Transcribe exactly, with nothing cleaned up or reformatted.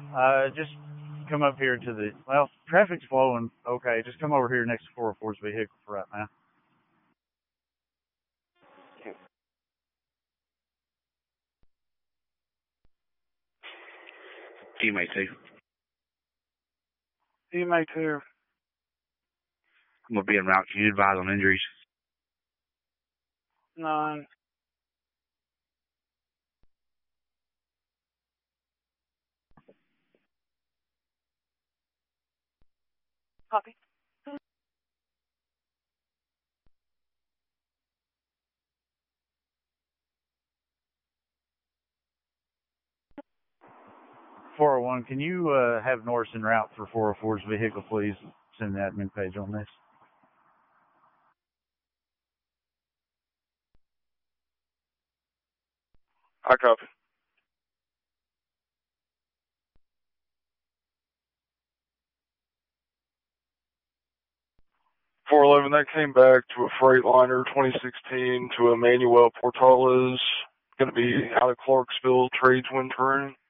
Uh, just come up here to the, well, traffic's flowing. Okay, just come over here next to four oh four's vehicle for right now. Teammate two. Teammate two. I'm going to be en route. Can you advise on injuries? None. Copy. four oh one, can you uh, have Norris en route for four oh four's vehicle, please? Send the admin page on this. I copy. four eleven, that came back to a Freightliner twenty sixteen to Emmanuel Portales. Going to be out of Clarksville, trades wind terrain.